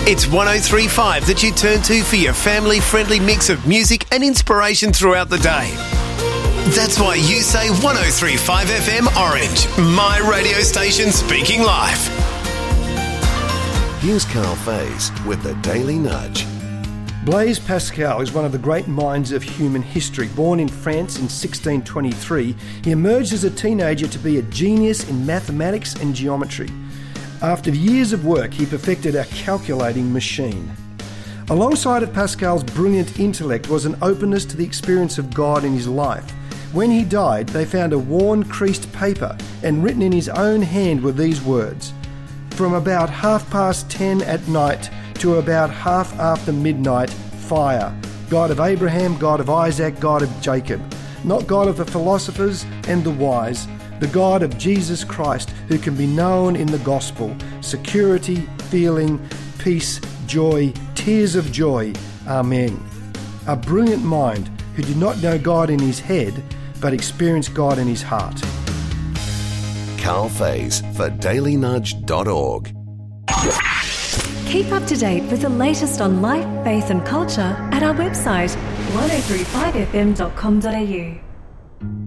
It's 103.5 that you turn to for your family-friendly mix of music and inspiration throughout the day. That's why you say 103.5 FM Orange, my radio station speaking life. Here's Carl Faze with the Daily Nudge. Blaise Pascal is one of the great minds of human history. Born in France in 1623, he emerged as a teenager to be a genius in mathematics and geometry. After years of work, he perfected a calculating machine. Alongside of Pascal's brilliant intellect was an openness to the experience of God in his life. When he died, they found a worn, creased paper, and written in his own hand were these words: "From about 10:30 at night to about half after midnight, fire. God of Abraham, God of Isaac, God of Jacob. Not God of the philosophers and the wise, the God of Jesus Christ, who can be known in the gospel. Security, feeling, peace, joy, tears of joy. Amen." A brilliant mind who did not know God in his head, but experienced God in his heart. Carl Faze for dailynudge.org. Keep up to date with the latest on life, faith and culture at our website 1035fm.com.au.